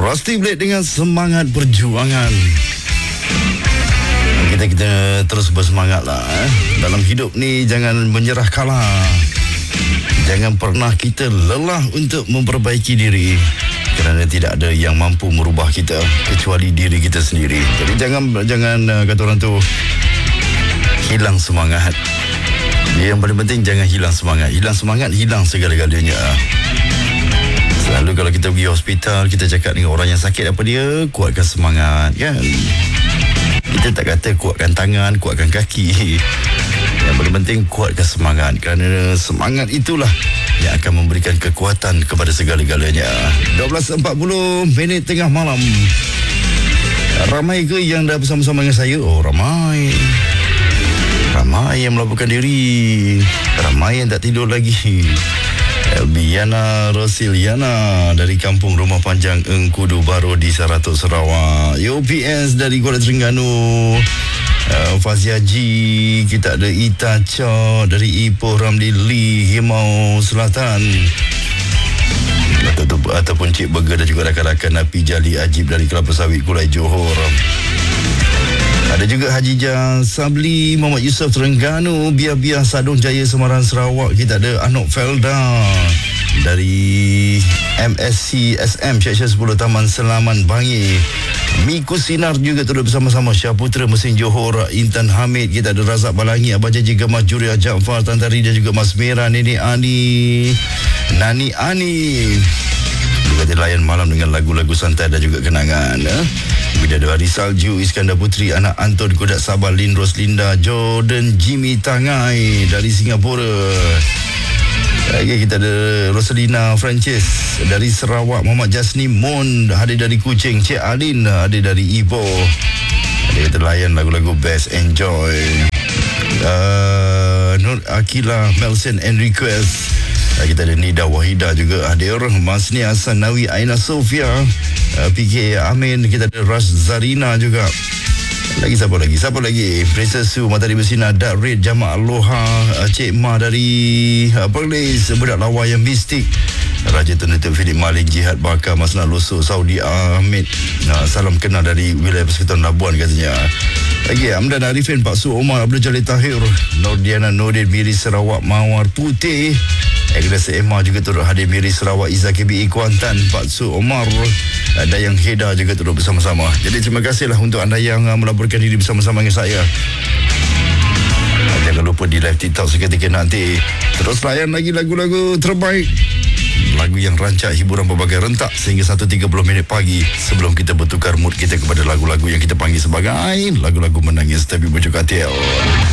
Rusty Blade dengan semangat perjuangan. Kita terus bersemangatlah. Dalam hidup ni jangan menyerah kalah. Jangan pernah kita lelah untuk memperbaiki diri, kerana tidak ada yang mampu merubah kita kecuali diri kita sendiri. Jadi jangan kata orang tu hilang semangat. Yang paling penting jangan hilang semangat. Hilang semangat, hilang segala-galanya. Selalu kalau kita pergi hospital, kita cakap dengan orang yang sakit apa dia, kuatkan semangat, kan? Kita tak kata kuatkan tangan, kuatkan kaki. Yang paling penting kuatkan semangat, kerana semangat itulah yang akan memberikan kekuatan kepada segala-galanya. 12.40 minit tengah malam. Ramai ke yang dah bersama-sama dengan saya? Oh, ramai. Ramai yang melaporkan diri. Ramai yang tak tidur lagi. Biana Rosiliana dari Kampung Rumah Panjang Engkudu Baru di Saratuk, Sarawak. UPS dari Kuala Terengganu. Fazia G. Kita ada Ita Cha dari Ipoh Ramli Lee, Himau Selatan. Ataupun Cik Burger dan juga rakan-rakan Napi Jali Ajib dari Kelapa Sawit Kulai Johor. Ada juga Hajijah Sabli, Muhammad Yusof Terengganu, Biar Sadung Jaya Semarang Sarawak. Kita ada Anok Felda dari MSC SM Seksyen 10 Taman Selaman Bangi. Miku Sinar juga turut bersama-sama. Syaputra Mesin Johor, Intan Hamid. Kita ada Razak Balangi, Abah Jaji Gemah Juria Jaafar, Tantari dan juga Mas Mera, Nenek Ani, Nani Ani. Juga dilayan malam dengan lagu-lagu santai dan juga kenangan. Bidadari Salju, Iskandar Putri, anak Anton Kodak Sabah, Lin Roslinda, Jordan Jimmy Tangai dari Singapura. Kita ada Rosalina Francis dari Sarawak, Muhammad Jasni Mon hadir dari Kuching, Cik Alin hadir dari Ipoh. Kita layan lagu-lagu Best Enjoy. Nur Akila, Melson and Request. Kita ada Nida Wahida juga hadir, Masni Hasan Nawi, Aina Sofia, PK Amin. Kita ada Ras Zarina juga. Siapa lagi? Princess Su, Matahari Bersinar, Dark Red, Jamaah Aloha, Cik Ma dari Perlis, Budak Lawa yang Mistik, Raja Tunutup Philip Malik, Jihad Bakar, Masnad Loso, Saudi Ahmed. Salam kenal dari wilayah Persekutuan Labuan katanya. Lagi Amdan Arifin, Pak Su Omar, Abdul Jalil Tahir, Nordiana Nordin, Miri Sarawak, Mawar Putih. Agnes Emma juga turut hadir, Miri Sarawak, Izzah KBI Kuantan, Pak Su Omar, Dayang Heda juga turut bersama-sama. Jadi terima kasihlah untuk anda yang melaporkan diri bersama-sama dengan saya. Jangan lupa di live TikTok seketika nanti. Terus layan lagi lagu-lagu terbaik, lagu yang rancak hiburan berbagai rentak sehingga 1.30 minit pagi, sebelum kita bertukar mood kita kepada lagu-lagu yang kita panggil sebagai lagu-lagu menangis tapi berjuk katil.